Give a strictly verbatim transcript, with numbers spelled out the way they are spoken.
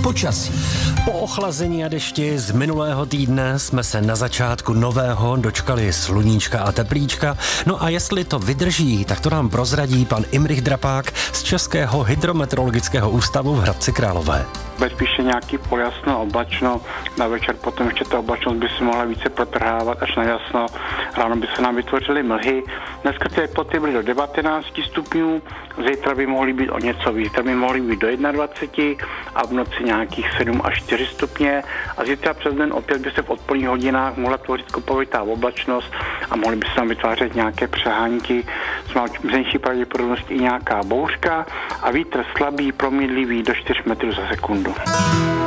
Počasí. Po ochlazení a dešti z minulého týdne jsme se na začátku nového dočkali sluníčka a teplíčka. No a jestli to vydrží, tak to nám prozradí pan Imrich Drapák z Českého hydrometeorologického ústavu v Hradci Králové. Bude spíše nějaký poljasno, oblačno, na večer potom ještě ta oblačnost by se mohla více protrhávat až na jasno, ráno by se nám vytvořily mlhy. Dneska ty teploty byly do devatenáct stupňů, zítra by mohly být o něco víc, zítra by mohly být do dvacet jedna a v noci nějakých sedm až čtyři stupně a zítra přes den opět by se v odpoledních hodinách mohla tvořit kopovitá oblačnost a mohly by se tam vytvářet nějaké přehánky, s menší pravděpodobností i nějaká bouřka a vítr slabý, promídlivý do čtyř metrů za sekundu.